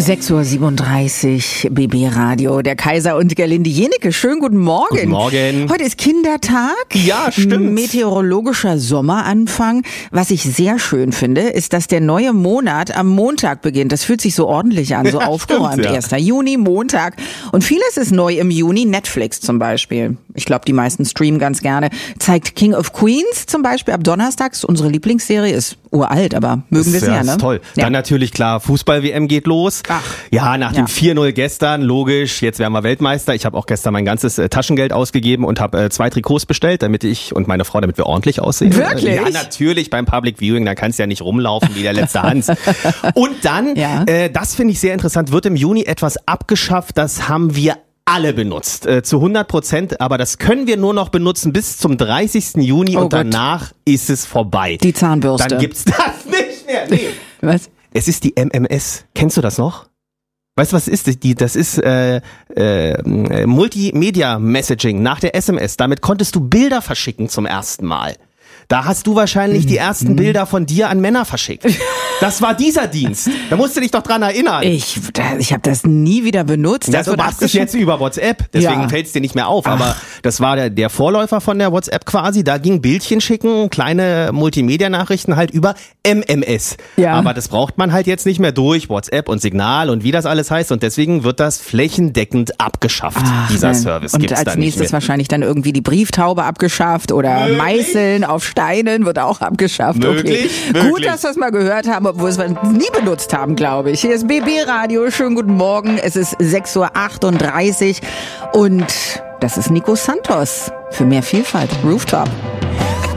6:37 Uhr, BB Radio, der Kaiser und Gerlinde Jenecke. Schönen guten Morgen. Guten Morgen. Heute ist Kindertag. Ja, stimmt. Meteorologischer Sommeranfang. Was ich sehr schön finde, ist, dass der neue Monat am Montag beginnt. Das fühlt sich so ordentlich an, so aufgeräumt. Stimmt, ja. 1. Juni, Montag. Und vieles ist neu im Juni. Netflix zum Beispiel. Ich glaube, die meisten streamen ganz gerne. Zeigt King of Queens zum Beispiel ab Donnerstags. Unsere Lieblingsserie ist uralt, aber mögen wir sehr, ne? Ist toll. Ja. Dann natürlich klar, Fußball-WM geht los. Ach. Ja, nach dem 4-0 gestern, logisch, jetzt werden wir Weltmeister. Ich habe auch gestern mein ganzes Taschengeld ausgegeben und habe 2 Trikots bestellt, damit ich und meine Frau, damit wir ordentlich aussehen. Wirklich? Ja, natürlich, beim Public Viewing, da kannst du ja nicht rumlaufen wie der letzte Hans. Und dann, das finde ich sehr interessant, wird im Juni etwas abgeschafft, das haben wir alle benutzt, zu 100%, aber das können wir nur noch benutzen bis zum 30. Juni und danach ist es vorbei. Die Zahnbürste. Dann gibt's das nicht mehr. Nee. Was? Es ist die MMS. Kennst du das noch? Weißt du, was ist das? Das ist Multimedia Messaging nach der SMS. Damit konntest du Bilder verschicken zum ersten Mal. Da hast du wahrscheinlich die ersten Bilder von dir an Männer verschickt. Das war dieser Dienst. Da musst du dich doch dran erinnern. Ich habe das nie wieder benutzt. Ja, du machst es jetzt über WhatsApp, deswegen fällt es dir nicht mehr auf. Aber das war der Vorläufer von der WhatsApp quasi. Da ging Bildchen schicken, kleine Multimedia-Nachrichten halt über MMS. Ja. Aber das braucht man halt jetzt nicht mehr durch WhatsApp und Signal und wie das alles heißt. Und deswegen wird das flächendeckend abgeschafft, dieser Service. Und gibt's als dann nächstes nicht mehr. wahrscheinlich dann irgendwie die Brieftaube abgeschafft oder Meißeln auf Steinen wird auch abgeschafft. Möglich. Gut, dass wir es mal gehört haben, obwohl wir es nie benutzt haben, glaube ich. Hier ist BB Radio. Schönen guten Morgen. Es ist 6:38 Uhr und das ist Nico Santos für mehr Vielfalt. Rooftop.